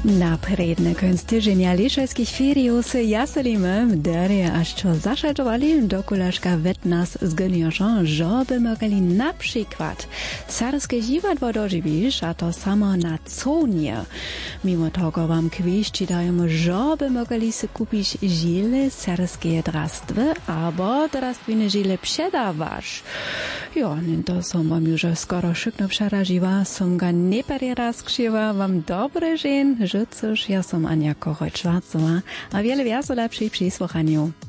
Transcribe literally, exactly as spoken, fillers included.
Na predne konstyżenia liszeskich feriów jaselimy, dere aż co zaszedowali do kulaszka wetnas z geniuszą, żeby mogli na przykład sarskie dziwadło dożywić, a to samo na conie. Mimo tego wam kiedyś czytają, żeby mogli sobie kupić żile sarskie drastwy, albo drastwine żile przedawać. Jo, to są wam już skoro szykno przeraziła, są ga nie raz krzywa, wam dobre żeń, że cóż, ja som Ania Kochoć-Szwarcowa, a wiele wiasu lepszej przy słuchaniu.